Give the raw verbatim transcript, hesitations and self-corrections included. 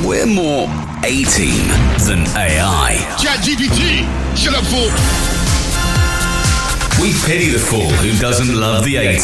We're more A-Team than A I. ChatGPT, shut up, fool. We pity the fool who doesn't love the A-Team.